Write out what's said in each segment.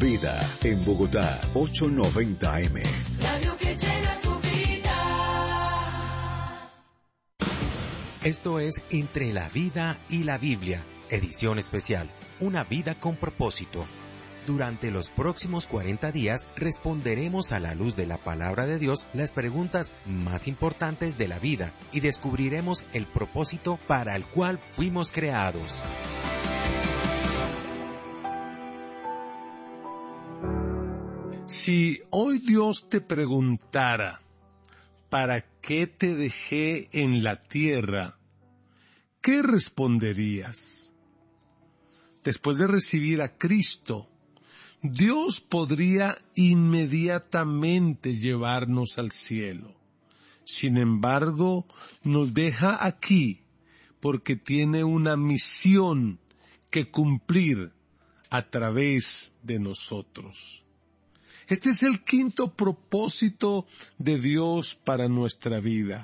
Vida en Bogotá, 890 AM. Radio que llena tu vida. Esto es Entre la Vida y la Biblia, edición especial, una vida con propósito. Durante los próximos 40 días responderemos a la luz de la palabra de Dios las preguntas más importantes de la vida y descubriremos el propósito para el cual fuimos creados. Si hoy Dios te preguntara, ¿para qué te dejé en la tierra?, ¿qué responderías? Después de recibir a Cristo, Dios podría inmediatamente llevarnos al cielo. Sin embargo, nos deja aquí porque tiene una misión que cumplir a través de nosotros. Este es el quinto propósito de Dios para nuestra vida.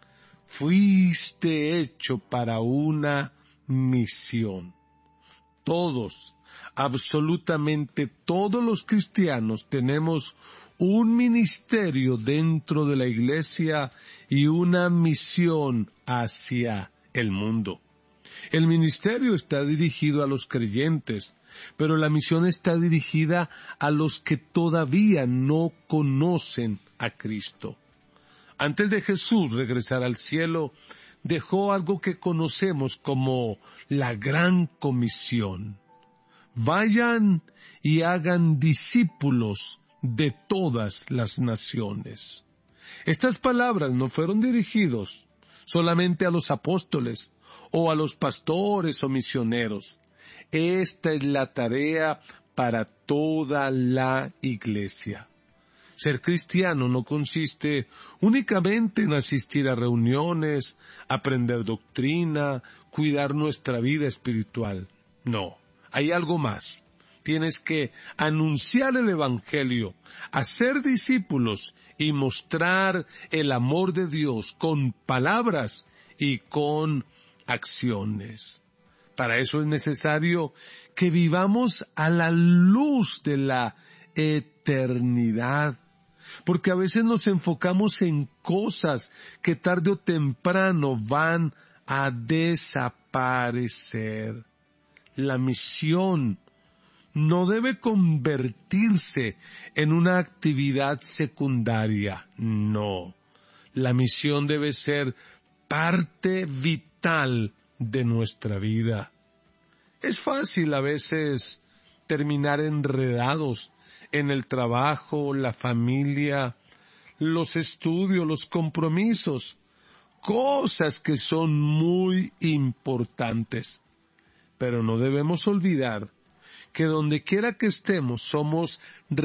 Fuiste hecho para una misión. Todos, absolutamente todos los cristianos tenemos un ministerio dentro de la iglesia y una misión hacia el mundo. El ministerio está dirigido a los creyentes, pero la misión está dirigida a los que todavía no conocen a Cristo. Antes de Jesús regresar al cielo, dejó algo que conocemos como la Gran Comisión. Vayan y hagan discípulos de todas las naciones. Estas palabras no fueron dirigidas solamente a los apóstoles o a los pastores o misioneros. Esta es la tarea para toda la iglesia. Ser cristiano no consiste únicamente en asistir a reuniones, aprender doctrina, cuidar nuestra vida espiritual. No, hay algo más. Tienes que anunciar el Evangelio, hacer discípulos y mostrar el amor de Dios con palabras y con acciones. Para eso es necesario que vivamos a la luz de la eternidad, porque a veces nos enfocamos en cosas que tarde o temprano van a desaparecer. La misión no debe convertirse en una actividad secundaria, no. La misión debe ser parte vital de nuestra vida. Es fácil a veces terminar enredados en el trabajo, la familia, los estudios, los compromisos, cosas que son muy importantes. Pero no debemos olvidar que donde quiera que estemos somos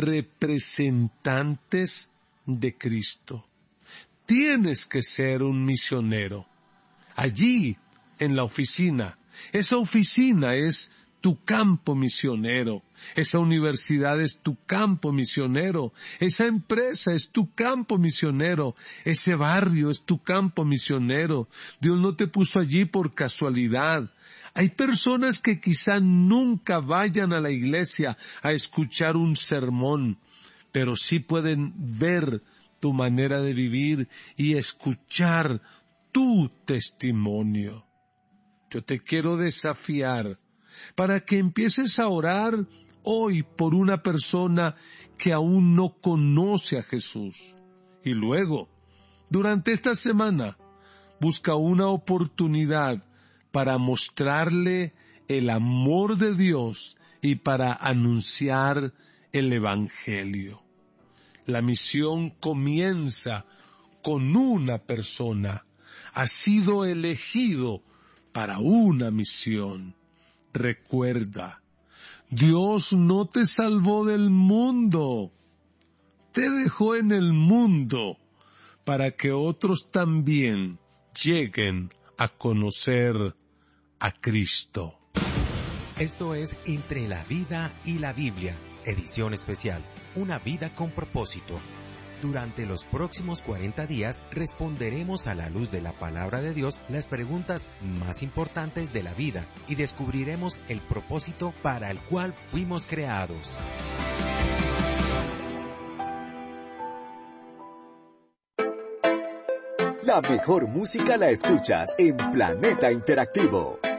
representantes de Cristo. Tienes que ser un misionero. Allí, en la oficina, esa oficina es tu campo misionero, esa universidad es tu campo misionero, esa empresa es tu campo misionero, ese barrio es tu campo misionero. Dios no te puso allí por casualidad. Hay personas que quizá nunca vayan a la iglesia a escuchar un sermón, pero sí pueden ver tu manera de vivir y escuchar tu testimonio. Yo te quiero desafiar para que empieces a orar hoy por una persona que aún no conoce a Jesús. Y luego, durante esta semana, busca una oportunidad para mostrarle el amor de Dios y para anunciar el Evangelio. La misión comienza con una persona. Ha sido elegido para una misión. Recuerda, Dios no te salvó del mundo, te dejó en el mundo para que otros también lleguen a conocer a Cristo. Esto es Entre la Vida y la Biblia, edición especial, una vida con propósito. Durante los próximos 40 días responderemos a la luz de la palabra de Dios las preguntas más importantes de la vida y descubriremos el propósito para el cual fuimos creados. La mejor música la escuchas en Planeta Interactivo.